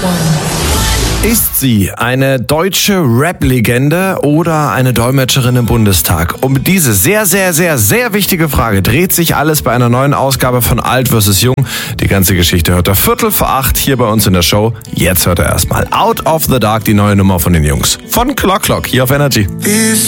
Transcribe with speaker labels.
Speaker 1: Ist sie eine deutsche Rap-Legende oder eine Dolmetscherin im Bundestag? Um diese sehr, sehr, sehr, sehr wichtige Frage dreht sich alles bei einer neuen Ausgabe von Alt vs. Jung. Die ganze Geschichte hört er 7:45 hier bei uns in der Show. Jetzt hört er erstmal Out of the Dark, die neue Nummer von den Jungs. Von Clock Clock hier auf Energy.